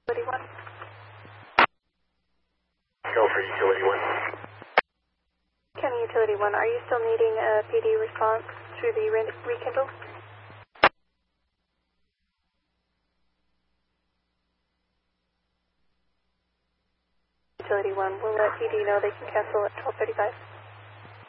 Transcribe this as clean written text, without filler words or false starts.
Utility 1. Go for Utility 1. County Utility 1, are you still needing a PD response through the rekindle? Utility 1, we'll let PD know they can cancel at 12:35.